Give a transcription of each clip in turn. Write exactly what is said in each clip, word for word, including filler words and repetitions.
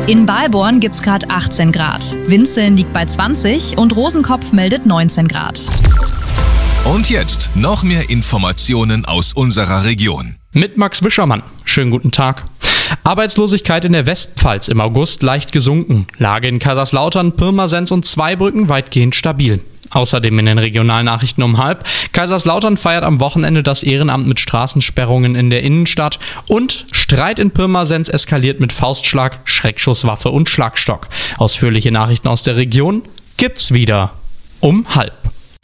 In Balborn gibt's gerade achtzehn Grad. Winzeln liegt bei zwanzig und Rosenkopf meldet neunzehn Grad. Und jetzt noch mehr Informationen aus unserer Region. Mit Max Wischermann. Schönen guten Tag. Arbeitslosigkeit in der Westpfalz im August leicht gesunken. Lage in Kaiserslautern, Pirmasens und Zweibrücken weitgehend stabil. Außerdem in den Regionalnachrichten um halb. Kaiserslautern feiert am Wochenende das Ehrenamt mit Straßensperrungen in der Innenstadt. Und Streit in Pirmasens eskaliert mit Faustschlag, Schreckschusswaffe und Schlagstock. Ausführliche Nachrichten aus der Region gibt's wieder um halb.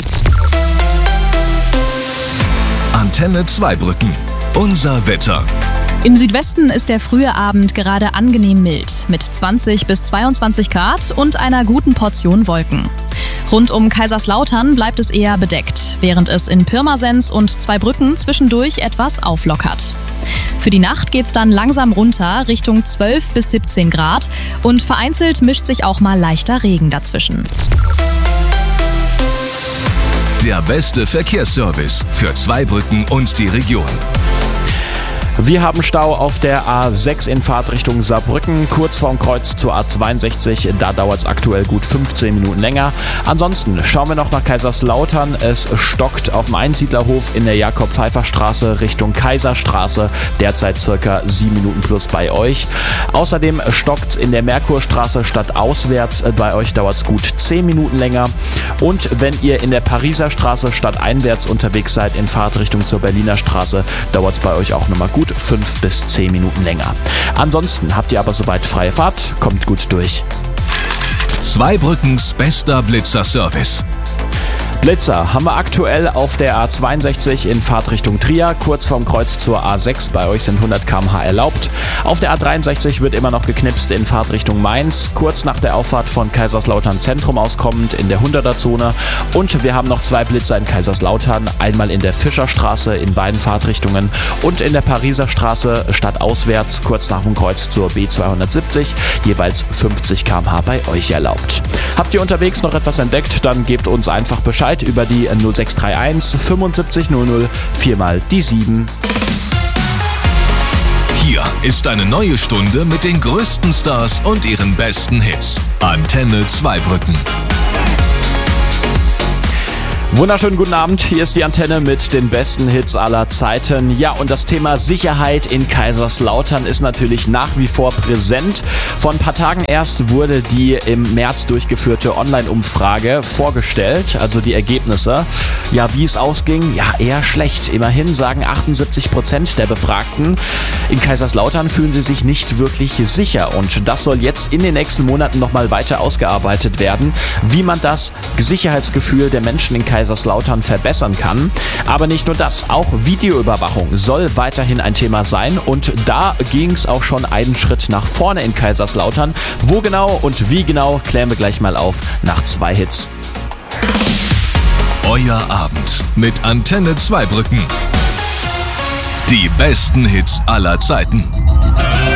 Antenne Zweibrücken. Unser Wetter. Im Südwesten ist der frühe Abend gerade angenehm mild mit zwanzig bis zweiundzwanzig Grad und einer guten Portion Wolken. Rund um Kaiserslautern bleibt es eher bedeckt, während es in Pirmasens und Zweibrücken zwischendurch etwas auflockert. Für die Nacht geht's dann langsam runter Richtung zwölf bis siebzehn Grad und vereinzelt mischt sich auch mal leichter Regen dazwischen. Der beste Verkehrsservice für Zweibrücken und die Region. Wir haben Stau auf der A sechs in Fahrtrichtung Saarbrücken, kurz vorm Kreuz zur A zweiundsechzig. Da dauert es aktuell gut fünfzehn Minuten länger. Ansonsten schauen wir noch nach Kaiserslautern. Es stockt auf dem Einsiedlerhof in der Jakob-Pfeiffer-Straße Richtung Kaiserstraße. Derzeit circa sieben Minuten plus bei euch. Außerdem stockt es in der Merkurstraße stadtauswärts. Bei euch dauert es gut zehn Minuten länger. Und wenn ihr in der Pariser Straße stadteinwärts unterwegs seid in Fahrtrichtung zur Berliner Straße, dauert es bei euch auch nochmal gut fünf bis zehn Minuten länger. Ansonsten habt ihr aber soweit freie Fahrt, kommt gut durch. Zweibrückens bester Blitzer-Service. Blitzer haben wir aktuell auf der A zweiundsechzig in Fahrtrichtung Trier, kurz vorm Kreuz zur A sechs. Bei euch sind hundert Kilometer pro Stunde erlaubt. Auf der A dreiundsechzig wird immer noch geknipst in Fahrtrichtung Mainz, kurz nach der Auffahrt von Kaiserslautern Zentrum auskommend in der hunderter-Zone. Und wir haben noch zwei Blitzer in Kaiserslautern, einmal in der Fischerstraße in beiden Fahrtrichtungen und in der Pariser Straße stadtauswärts, kurz nach dem Kreuz zur B zweihundertsiebzig, jeweils fünfzig Kilometer pro Stunde bei euch erlaubt. Habt ihr unterwegs noch etwas entdeckt, dann gebt uns einfach Bescheid über die null sechs drei eins fünfundsiebzig null null, viermal die sieben. Hier ist eine neue Stunde mit den größten Stars und ihren besten Hits. Antenne Zweibrücken. Wunderschönen guten Abend, hier ist die Antenne mit den besten Hits aller Zeiten. Ja, und das Thema Sicherheit in Kaiserslautern ist natürlich nach wie vor präsent. Vor ein paar Tagen erst wurde die im März durchgeführte Online-Umfrage vorgestellt, also die Ergebnisse. Ja, wie es ausging? Ja, eher schlecht. Immerhin sagen achtundsiebzig Prozent der Befragten, in Kaiserslautern fühlen sie sich nicht wirklich sicher. Und das soll jetzt in den nächsten Monaten nochmal weiter ausgearbeitet werden, wie man das Sicherheitsgefühl der Menschen in Kaiserslautern Kaiserslautern verbessern kann. Aber nicht nur das, auch Videoüberwachung soll weiterhin ein Thema sein und da ging es auch schon einen Schritt nach vorne in Kaiserslautern. Wo genau und wie genau, klären wir gleich mal auf nach zwei Hits. Euer Abend mit Antenne Zweibrücken. Die besten Hits aller Zeiten.